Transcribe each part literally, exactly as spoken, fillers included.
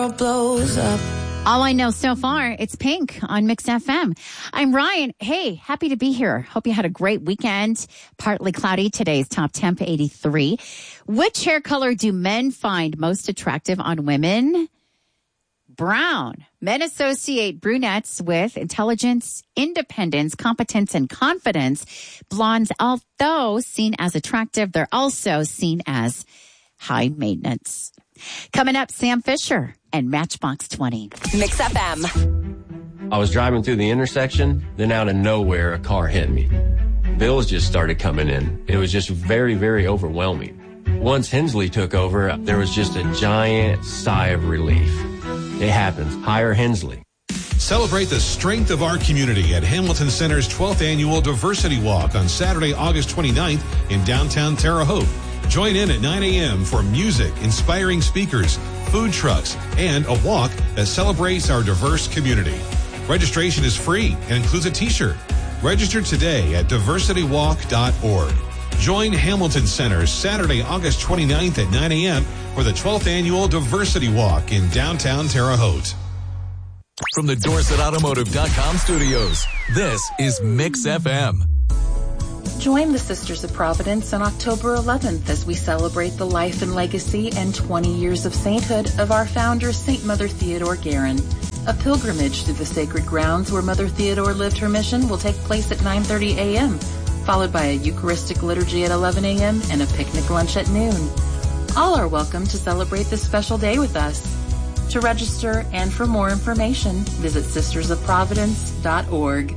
blows up. All I know so far, it's Pink on Mix F M. I'm Ryan. Hey, happy to be here. Hope you had a great weekend. Partly cloudy. Today's top temp, eighty-three. Which hair color do men find most attractive on women? Brown. Men associate brunettes with intelligence, independence, competence, and confidence. Blondes, although seen as attractive, they're also seen as high maintenance. Coming up, Sam Fisher and Matchbox twenty. Mix F M. I was driving through the intersection, then out of nowhere, a car hit me. Bills just started coming in. It was just very, very overwhelming. Once Hensley took over, there was just a giant sigh of relief. It happens. Hire Hensley. Celebrate the strength of our community at Hamilton Center's twelfth Annual Diversity Walk on Saturday, August twenty-ninth in downtown Terre Haute. Join in at nine a.m. for music, inspiring speakers, food trucks, and a walk that celebrates our diverse community. Registration is free and includes a t-shirt. Register today at diversity walk dot org. Join Hamilton Center Saturday, August twenty-ninth at nine a.m. for the twelfth Annual Diversity Walk in downtown Terre Haute. From the Dorset Automotive dot com studios, this is Mix F M. Join the Sisters of Providence on October eleventh as we celebrate the life and legacy and twenty years of sainthood of our founder, Saint Mother Theodore Guerin. A pilgrimage through the sacred grounds where Mother Theodore lived her mission will take place at nine thirty a.m., followed by a Eucharistic liturgy at eleven a.m. and a picnic lunch at noon. All are welcome to celebrate this special day with us. To register and for more information, visit sisters of providence dot org.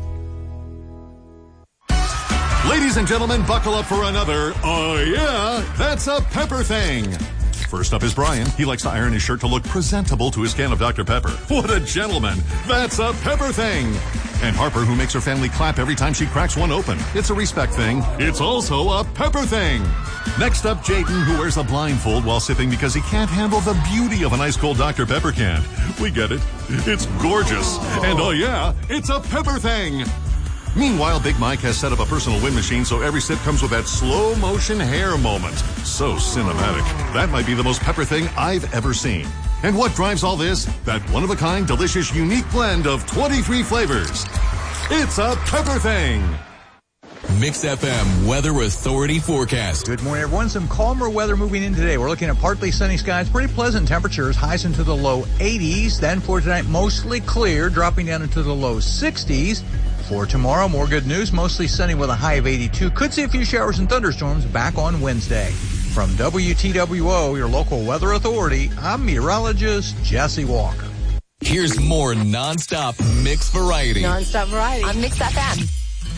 Ladies and gentlemen, buckle up for another, oh yeah, that's a Pepper thing. First up is Brian. He likes to iron his shirt to look presentable to his can of Doctor Pepper. What a gentleman. That's a Pepper thing. And Harper, who makes her family clap every time she cracks one open. It's a respect thing. It's also a Pepper thing. Next up, Jaden, who wears a blindfold while sipping because he can't handle the beauty of an ice cold Doctor Pepper can. We get it. It's gorgeous. And oh yeah, it's a Pepper thing. Meanwhile, Big Mike has set up a personal wind machine so every sip comes with that slow motion hair moment. So cinematic. That might be the most Pepper thing I've ever seen. And what drives all this? That one-of-a-kind, delicious, unique blend of twenty-three flavors. It's a Pepper thing. Mix F M Weather Authority forecast. Good morning, everyone. Some calmer weather moving in today. We're looking at partly sunny skies, pretty pleasant temperatures, highs into the low eighties. Then for tonight, mostly clear, dropping down into the low sixties. For tomorrow, more good news, mostly sunny with a high of eighty-two. Could see a few showers and thunderstorms back on Wednesday. From W T W O, your local weather authority, I'm meteorologist Jesse Walker. Here's more nonstop mix variety. Nonstop variety on Mix F M.